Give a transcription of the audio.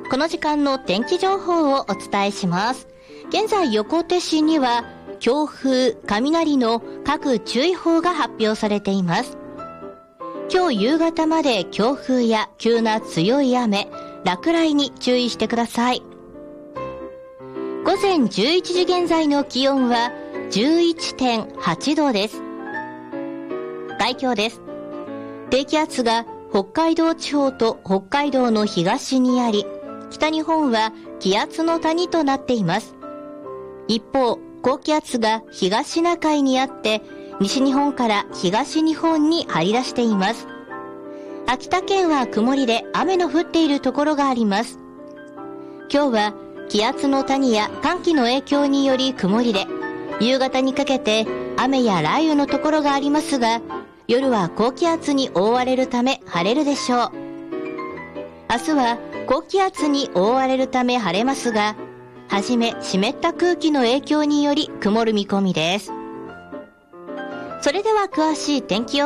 この時間の天気情報をお伝えします。現在横手市には強風、雷の各注意報が発表されています。今日夕方まで強風や急な強い雨、落雷に注意してください。午前11時現在の気温は 11.8 度です。概況です。低気圧が北海道地方と北海道の東にあり、北日本は気圧の谷となっています。一方、高気圧が東シナ海にあって、西日本から東日本に張り出しています。秋田県は曇りで雨の降っているところがあります。今日は気圧の谷や寒気の影響により曇りで、夕方にかけて雨や雷雨のところがありますが、夜は高気圧に覆われるため晴れるでしょう。明日は高気圧に覆われるため晴れますが、はじめ湿った空気の影響により曇る見込みです。それでは詳しい天気予報